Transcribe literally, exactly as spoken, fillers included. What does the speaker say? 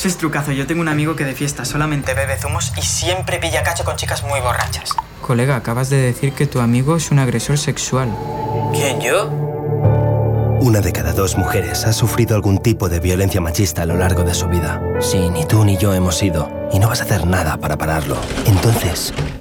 Eso es trucazo. Yo tengo un amigo que de fiesta solamente bebe zumos y siempre pilla cacho con chicas muy borrachas. Colega, acabas de decir que tu amigo es un agresor sexual. ¿Quién, yo? Una de cada dos mujeres ha sufrido algún tipo de violencia machista a lo largo de su vida. Sí, ni tú ni yo hemos sido. Y no vas a hacer nada para pararlo. Entonces,